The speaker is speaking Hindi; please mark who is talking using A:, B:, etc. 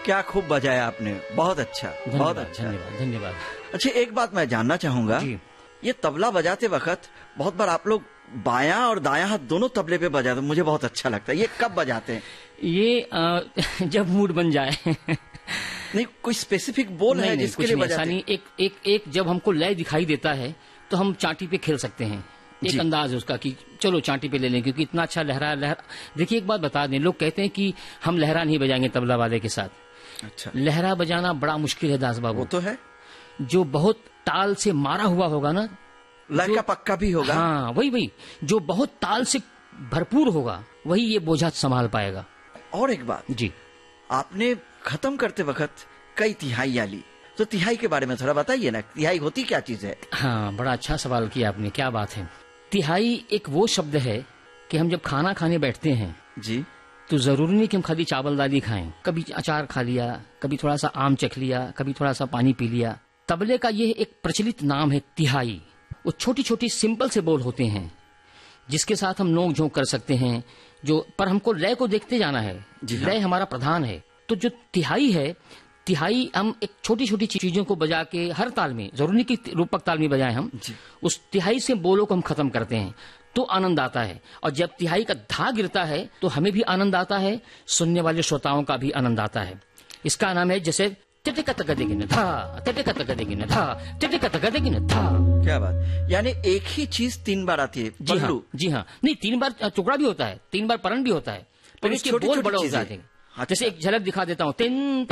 A: क्या खूब बजाया आपने, बहुत अच्छा, बहुत अच्छा।
B: धन्यवाद धन्यवाद।
A: अच्छा, एक बात मैं जानना चाहूंगा, ये तबला बजाते वक्त बहुत बार आप लोग बायां और दायां हाथ दोनों तबले पे बजाते, मुझे बहुत अच्छा लगता है। ये कब बजाते हैं?
B: ये जब मूड बन जाए।
A: नहीं, कोई स्पेसिफिक बोल है जिसके लिए बजाते हैं?
B: एक जब हमको लय दिखाई देता है तो हम चांटी पे खेल सकते हैं। एक अंदाज है उसका कि चलो चांटी पे ले लें, क्योंकि इतना अच्छा लहरा। देखिए एक बात बता दें, लोग कहते हैं कि हम लहरा नहीं बजाएंगे तबला वाले के साथ।
A: अच्छा,
B: लहरा बजाना बड़ा मुश्किल है दास बाबू।
A: वो तो है,
B: जो बहुत ताल से मारा हुआ होगा ना,
A: लय का पक्का भी होगा।
B: हाँ, वही जो बहुत ताल से भरपूर होगा वही ये बोझा संभाल पाएगा।
A: और एक बात
B: जी,
A: आपने खत्म करते वक्त कई तिहाइयां ली, तो तिहाई के बारे में थोड़ा बताइए ना, तिहाई होती क्या चीज है?
B: हाँ, बड़ा अच्छा सवाल किया आपने, क्या बात है। तिहाई एक वो शब्द है कि हम जब खाना खाने बैठते हैं
A: जी,
B: तो जरूरी नहीं कि हम खाली चावल दाली खाएं, कभी अचार खा लिया, कभी थोड़ा सा आम चख लिया, कभी थोड़ा सा पानी पी लिया। तबले का ये एक प्रचलित नाम है तिहाई। वो छोटी छोटी सिंपल से बोल होते हैं जिसके साथ हम नोक झोंक कर सकते हैं, जो पर हमको लय को देखते जाना है। लय हमारा प्रधान है। तो जो तिहाई है, तिहाई हम एक छोटी छोटी चीजों को बजा के हर ताल में, जरूरी नहीं कि रूपक ताल में बजाएं हम, उस तिहाई से बोलों को हम खत्म करते हैं तो आनंद आता है। और जब तिहाई का धा गिरता है तो हमें भी आनंद आता है, सुनने वाले श्रोताओं का भी आनंद आता है। इसका नाम है जैसे टिटिकतगदिगिन धा, टिटिकतगदिगिन धा, टिटिकतगदिगिन धा।
A: क्या बात, यानी एक ही चीज 3 बार आती है?
B: जी हाँ, नहीं 3 बार टुकड़ा भी होता है, 3 बार परण भी होता है, पर इसके बोल बड़े हो जाते हैं। जैसे एक झलक दिखा देता हूँ। तिन